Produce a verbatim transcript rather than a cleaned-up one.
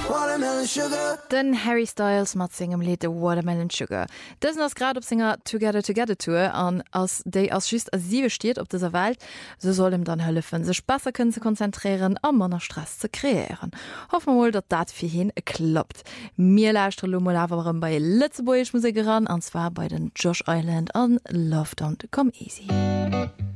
Watermelon Sugar. Den Harry Styles mat singem Lied Watermelon Sugar. Dëssen ass grad op Singer Together Together Tour an ass déi ass just as sie steet op dieser Welt, so soll dem dann hëllefen sech besser kën ze konzentrieren a manner Stress ze kreieren. Hoffen wohl, dat dat fir hin klappt. Mir lauschte Lumolawerem bei Lützeburgich Musikeran, anzwar bei den Josh Island an Love Don't Come Easy.